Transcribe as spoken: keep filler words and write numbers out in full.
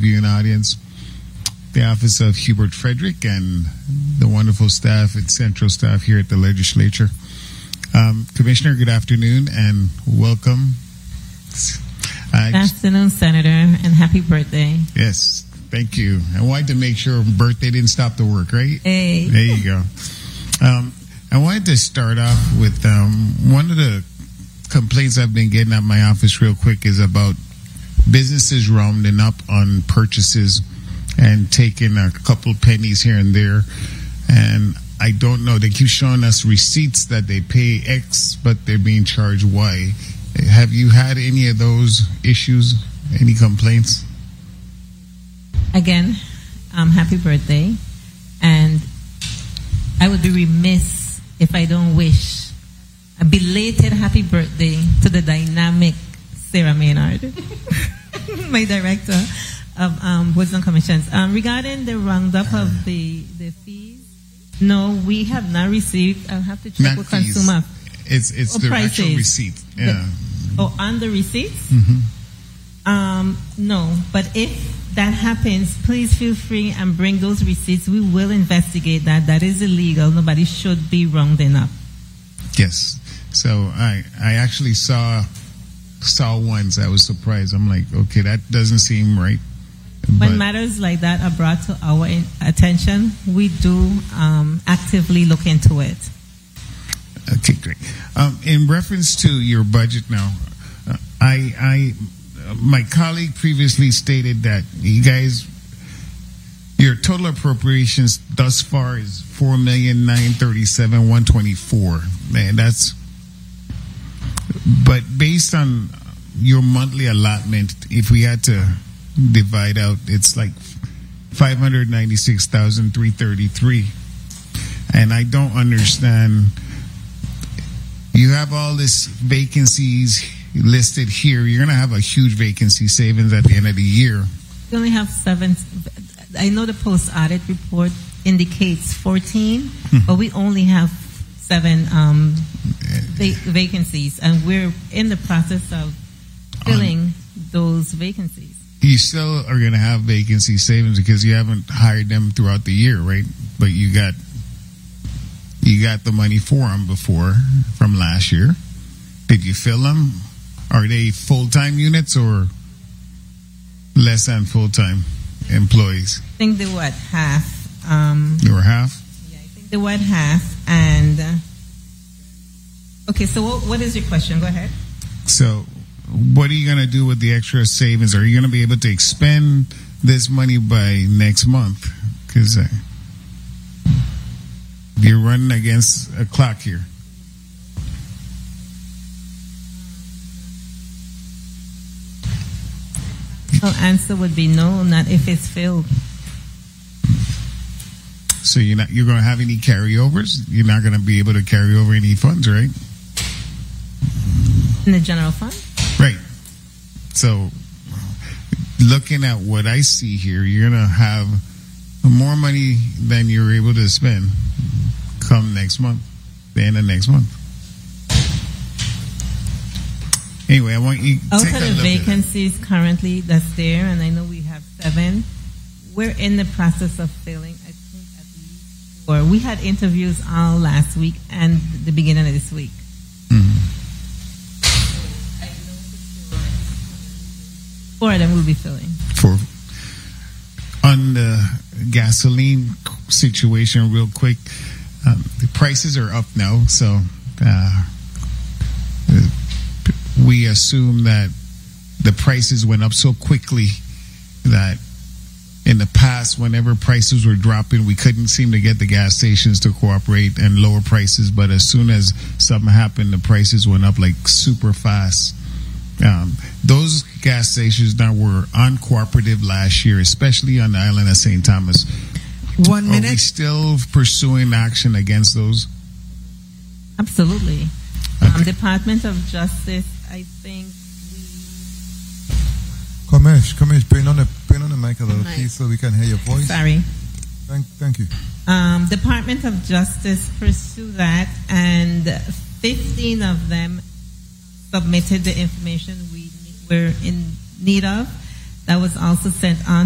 viewing audience, the office of Hubert Frederick, and the wonderful staff and central staff here at the legislature. Um, Commissioner, good afternoon and welcome. Uh, good afternoon, Senator, and happy birthday. Yes, thank you. I wanted to make sure birthday didn't stop the work, right? Hey. There you go. Um, I wanted to start off with um, one of the complaints I've been getting at my office real quick is about businesses rounding up on purchases and taking a couple pennies here and there. And I don't know, they keep showing us receipts that they pay X, but they're being charged Y. Have you had any of those issues? Any complaints? Again, um, happy birthday. And I would be remiss if I don't wish a belated happy birthday to the dynamic Sarah Maynard, my director of um, Boards and Commissions. Um, regarding the roundup of the, the fees, no, we have not received. I'll have to check not with fees. consumer. It's it's the prices. actual receipt. Yeah. The, oh, on the receipts? Mm-hmm. Um, no, but if that happens, please feel free and bring those receipts. We will investigate that. That is illegal. Nobody should be rounding up. Yes. So I I actually saw saw ones. I was surprised. I'm like, okay, that doesn't seem right. When but matters like that are brought to our in- attention, we do um, actively look into it. Okay, great. Um, in reference to your budget now, uh, I I uh, my colleague previously stated that you guys, your total appropriations thus far is four million nine thirty seven one twenty four. Man, that's. But based on your monthly allotment, if we had to divide out, it's like five hundred ninety-six thousand three hundred thirty-three. And I don't understand. You have all this vacancies listed here. You're going to have a huge vacancy savings at the end of the year. We only have seven. I know the post-audit report indicates fourteen, mm-hmm. but we only have seven um, va- vacancies, and we're in the process of filling um, those vacancies. You still are going to have vacancy savings because you haven't hired them throughout the year, right? But you got you got the money for them before from last year. Did you fill them? Are they full-time units or less than full-time employees? I think they were at half. Um, they were half? Yeah, I think they were at half. And uh, okay, so what, what is your question? Go ahead. So, what are you going to do with the extra savings? Are you going to be able to expend this money by next month? Because uh, you're running against a clock here. The answer would be no, not if it's filled. So you're not you're going to have any carryovers? You're not going to be able to carry over any funds, right? In the general fund? Right. So looking at what I see here, you're going to have more money than you're able to spend come next month, the end of next month. Anyway, I want you to out take of a the look vacancies currently that's there, and I know we have seven. We're in the process of filling. I think at least four. We had interviews all last week and the beginning of this week. Mm-hmm. Four of them will be filling. For on the gasoline situation, real quick, um, the prices are up now, so. Uh, We assume that the prices went up so quickly that in the past, whenever prices were dropping, we couldn't seem to get the gas stations to cooperate and lower prices. But as soon as something happened, the prices went up like super fast. Um, those gas stations now were uncooperative last year, especially on the island of Saint Thomas. One minute. Are we still pursuing action against those? Absolutely. Okay. Um, Department of Justice, I think. Kamesh, Kamesh, bring on the bring on the mic a little, please, so we can hear your voice. Sorry. Thank, thank you. Um, Department of Justice pursue that, and fifteen of them submitted the information we were in need of. That was also sent on